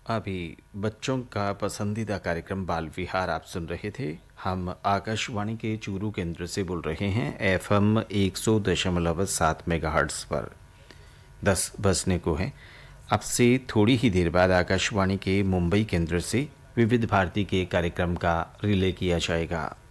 अभी बच्चों का पसंदीदा कार्यक्रम बाल विहार आप सुन रहे थे। हम आकाशवाणी के चूरू केंद्र से बोल रहे हैं, एफएम 100.7 मेगाहर्ट्ज़ पर। 10 बजने को है। अब से थोड़ी ही देर बाद आकाशवाणी के मुंबई केंद्र से विविध भारती के कार्यक्रम का रिले किया जाएगा।